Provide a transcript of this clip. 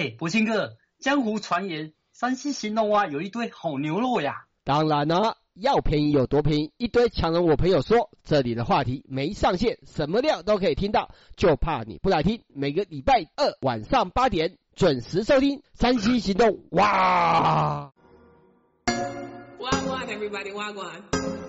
博清哥，江湖传言山西兴隆啊有一堆好牛肉呀。 当然了，要便宜有多便宜，一堆强人我朋友说，这里的话题没上限，什么料都可以听到，就怕你不来听。每个礼拜二晚上8点准时收听山西行动。哇！ Wagwan everybody, wagwan.